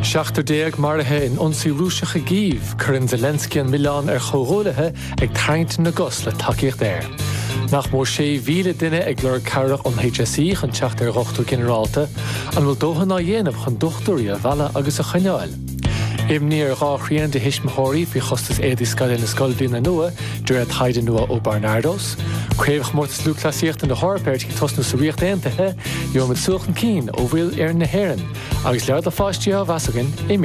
Seachtardéag marithe in ionsaí rúiseacha gíomh chuireann Zelensky an Milán chomhthóirithe ag taint na gos le tacaíocht air. Nach mór 6,000 duine ag lur carach an HSE chun teacht ar 8ú generalta an bhfuil dóthain á dhéanamh chun dochtúirí a bhela agus a chuineáil. Imní ar gáchríonn de hisismthirí bhí chostas éadí scaile na scoilbhína nua dúir a thaide nua ó Barnardos. Créimh mórtas lúclasíocht an na Harpert ag tosnú sa riocht aontaithe, dhearmid suachan cín ó bhfuil ar na hÉireann, agus lead a fáistí á bheasagan